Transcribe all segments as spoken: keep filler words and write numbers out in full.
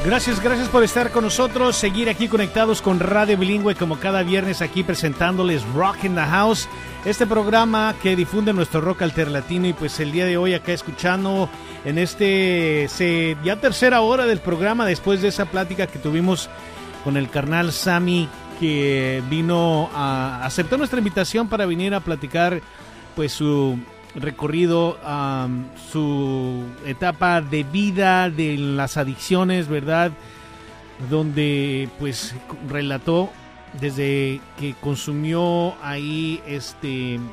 Gracias, gracias por estar con nosotros, seguir aquí conectados con Radio Bilingüe como cada viernes aquí presentándoles Rock in the House, este programa que difunde nuestro rock alterlatino. Y pues el día de hoy acá escuchando en este se, ya tercera hora del programa, después de esa plática que tuvimos con el carnal Sammy, que vino a aceptar nuestra invitación para venir a platicar pues su recorrido, um, su etapa de vida, de las adicciones, ¿verdad? Donde pues relató desde que consumió ahí este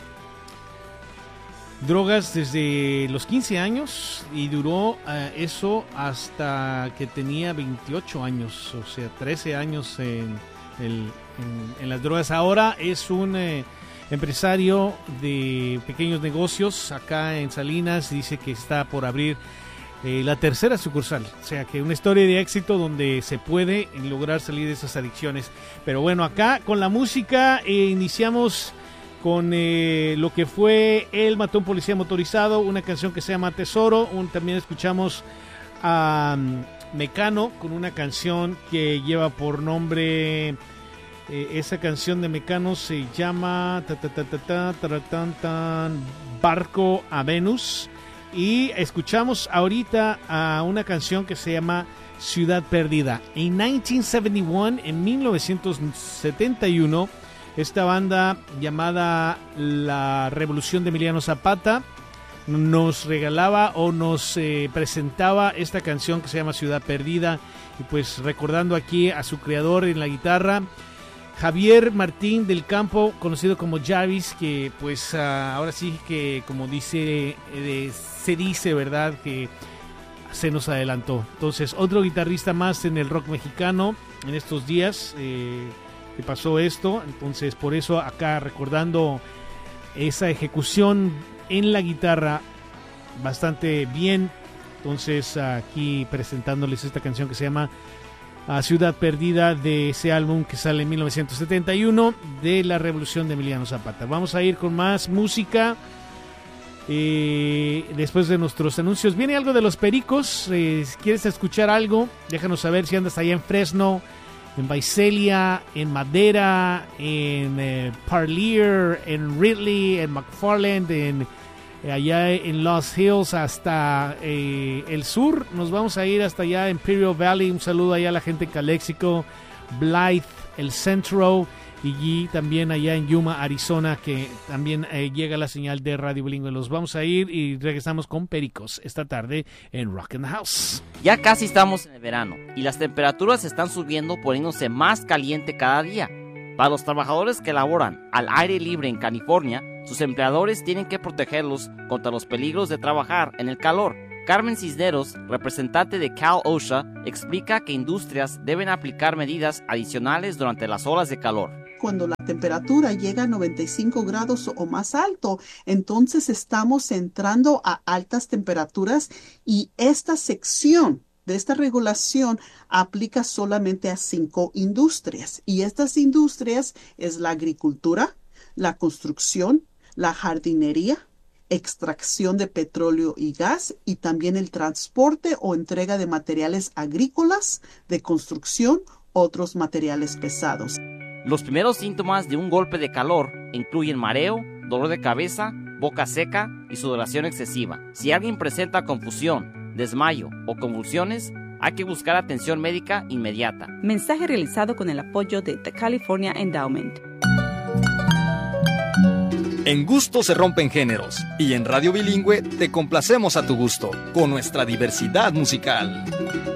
drogas desde los quince años y duró uh, eso hasta que tenía veintiocho años, o sea, trece años en, el, en, en las drogas. Ahora es un eh, empresario de pequeños negocios acá en Salinas. Dice que está por abrir eh, la tercera sucursal, o sea que una historia de éxito donde se puede lograr salir de esas adicciones. Pero bueno, acá con la música eh, iniciamos con eh, lo que fue Él mató a un policía motorizado, una canción que se llama Tesoro. Un, también escuchamos a um, Mecano con una canción que lleva por nombre... Eh, esa canción de Mecano se llama ta, ta, ta, ta, ta, ta, tan, tan, Barco a Venus. Y escuchamos ahorita a una canción que se llama Ciudad Perdida. En nineteen seventy-one, en mil novecientos setenta y uno, esta banda llamada La Revolución de Emiliano Zapata nos regalaba o nos eh, presentaba esta canción que se llama Ciudad Perdida. Y pues recordando aquí a su creador en la guitarra, Javier Martín del Campo, conocido como Javis, que pues uh, ahora sí que como dice, eh, se dice, ¿verdad?, que se nos adelantó. Entonces, otro guitarrista más en el rock mexicano en estos días eh, que pasó esto. Entonces, por eso acá recordando esa ejecución en la guitarra bastante bien. Entonces, aquí presentándoles esta canción que se llama a Ciudad Perdida, de ese álbum que sale en mil novecientos setenta y uno de La Revolución de Emiliano Zapata. Vamos a ir con más música eh, después de nuestros anuncios. Viene algo de Los Pericos. Eh, si quieres escuchar algo, déjanos saber si andas allá en Fresno, en Visalia, en Madera, en eh, Parlier, en Ridley, en McFarland, en allá en Los Hills hasta eh, el sur. Nos vamos a ir hasta allá en Imperial Valley. Un saludo allá a la gente en Calexico, Blythe, el Centro, y también allá en Yuma, Arizona, que también eh, llega la señal de Radio Bilingüe. Los vamos a ir y regresamos con Pericos esta tarde en Rock in the House. Ya casi estamos en el verano y las temperaturas están subiendo, poniéndose más caliente cada día. Para los trabajadores que laboran al aire libre en California, sus empleadores tienen que protegerlos contra los peligros de trabajar en el calor. Carmen Cisneros, representante de Cal OSHA, explica que industrias deben aplicar medidas adicionales durante las olas de calor. Cuando la temperatura llega a noventa y cinco grados o más alto, entonces estamos entrando a altas temperaturas, y esta sección de esta regulación aplica solamente a cinco industrias, y estas industrias es la agricultura, la construcción, la jardinería, extracción de petróleo y gas, y también el transporte o entrega de materiales agrícolas, de construcción, otros materiales pesados. Los primeros síntomas de un golpe de calor incluyen mareo, dolor de cabeza, boca seca y sudoración excesiva. Si alguien presenta confusión, desmayo o convulsiones, hay que buscar atención médica inmediata. Mensaje realizado con el apoyo de The California Endowment. En gusto se rompen géneros, y en Radio Bilingüe te complacemos a tu gusto con nuestra diversidad musical.